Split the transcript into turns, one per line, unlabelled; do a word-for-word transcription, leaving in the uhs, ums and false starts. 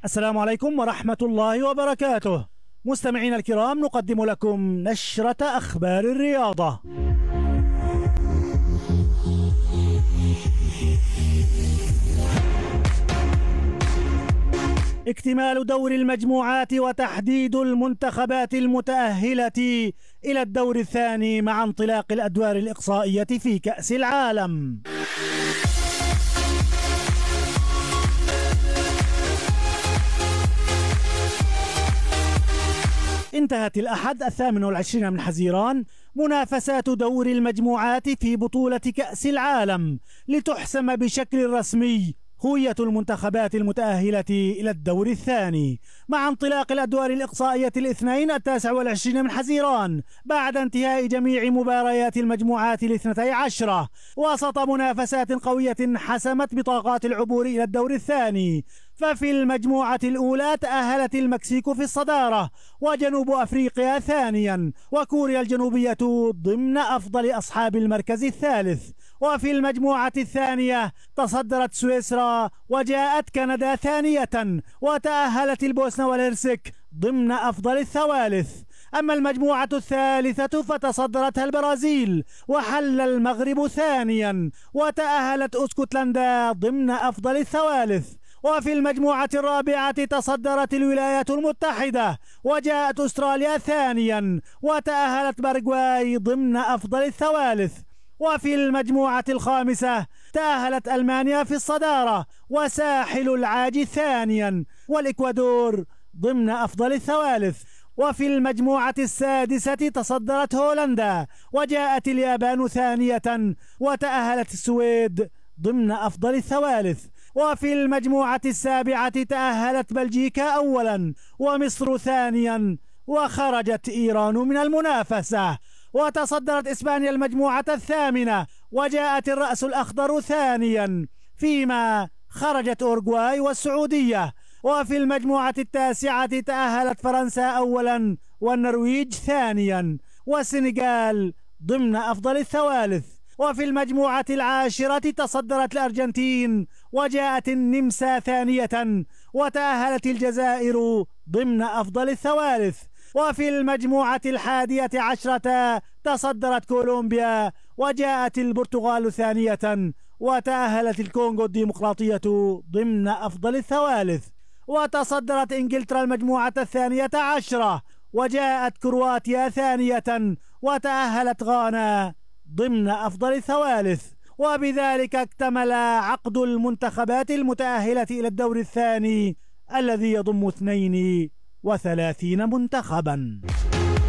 السلام عليكم ورحمة الله وبركاته. مستمعينا الكرام، نقدم لكم نشرة أخبار الرياضة. اكتمال دور المجموعات وتحديد المنتخبات المتأهلة إلى الدور الثاني مع انطلاق الأدوار الإقصائية في كأس العالم. انتهت الأحد الثامن والعشرين من حزيران منافسات دور المجموعات في بطولة كأس العالم لتحسم بشكل رسمي هوية المنتخبات المتأهلة إلى الدور الثاني مع انطلاق الأدوار الإقصائية الاثنين التاسع والعشرين من حزيران بعد انتهاء جميع مباريات المجموعات الاثنتي عشرة، وسط منافسات قوية حسمت بطاقات العبور إلى الدور الثاني. ففي المجموعة الأولى تأهلت المكسيك في الصدارة، وجنوب أفريقيا ثانيا، وكوريا الجنوبية ضمن أفضل أصحاب المركز الثالث. وفي المجموعة الثانية تصدرت سويسرا، وجاءت كندا ثانية، وتأهلت البوسنة والهرسك ضمن أفضل الثوالث. أما المجموعة الثالثة فتصدرتها البرازيل، وحل المغرب ثانيا، وتأهلت اسكتلندا ضمن أفضل الثوالث. وفي المجموعة الرابعة تصدرت الولايات المتحدة، وجاءت أستراليا ثانيا، وتأهلت باراغواي ضمن أفضل الثوالث. وفي المجموعة الخامسة تأهلت ألمانيا في الصدارة، وساحل العاج ثانيا، والإكوادور ضمن أفضل الثوالث. وفي المجموعة السادسة تصدرت هولندا، وجاءت اليابان ثانية، وتأهلت السويد ضمن أفضل الثوالث. وفي المجموعة السابعة تأهلت بلجيكا أولا، ومصر ثانيا، وخرجت إيران من المنافسة. وتصدرت إسبانيا المجموعة الثامنة، وجاءت الرأس الأخضر ثانيا، فيما خرجت أورغواي والسعودية. وفي المجموعة التاسعة تأهلت فرنسا أولا، والنرويج ثانيا، والسنغال ضمن أفضل الثوالث. وفي المجموعة العاشرة تصدرت الأرجنتين، وجاءت النمسا ثانية، وتأهلت الجزائر ضمن أفضل الثوالث. وفي المجموعة الحادية عشرة تصدرت كولومبيا، وجاءت البرتغال ثانية، وتأهلت الكونغو الديمقراطية ضمن أفضل الثوالث. وتصدرت إنجلترا المجموعة الثانية عشرة، وجاءت كرواتيا ثانية، وتأهلت غانا ضمن أفضل الثوالث. وبذلك اكتمل عقد المنتخبات المتأهلة إلى الدور الثاني الذي يضم اثنين وثلاثين منتخبا.